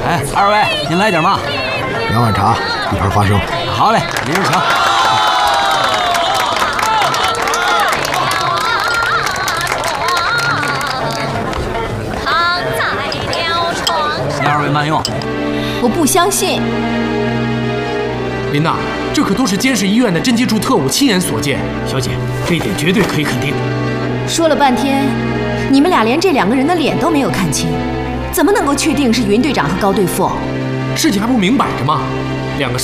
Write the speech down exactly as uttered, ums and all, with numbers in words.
哎，二位，您来点嘛？ 两碗茶，一盘花生。 好嘞，您请。请二位慢用。 我不相信。 琳娜，这可都是监视医院的侦缉处特务亲眼所见。 小姐，这一点绝对可以肯定。 说了半天，你们俩连这两个人的脸都没有看清，怎么能够确定是云队长和高队副？ 事情还不明摆着吗？两个